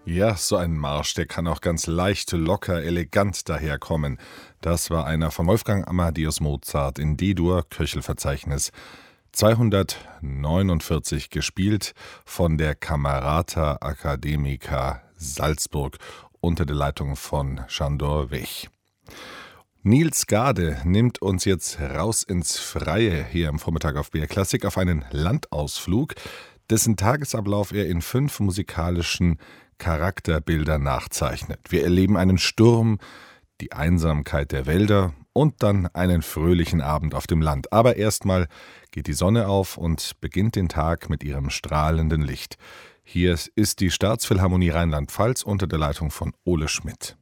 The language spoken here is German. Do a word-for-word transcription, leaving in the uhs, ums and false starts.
Ja, so ein Marsch, der kann auch ganz leicht, locker, elegant daherkommen. Das war einer von Wolfgang Amadeus Mozart in D-Dur, Köchelverzeichnis zweihundertneunundvierzig, gespielt von der Camerata Academica Salzburg unter der Leitung von Sándor Vech. Niels Gade nimmt uns jetzt raus ins Freie hier am Vormittag auf B R Klassik auf einen Landausflug, dessen Tagesablauf er in fünf musikalischen Charakterbildern nachzeichnet. Wir erleben einen Sturm, die Einsamkeit der Wälder und dann einen fröhlichen Abend auf dem Land. Aber erstmal geht die Sonne auf und beginnt den Tag mit ihrem strahlenden Licht. Hier ist die Staatsphilharmonie Rheinland-Pfalz unter der Leitung von Ole Schmidt.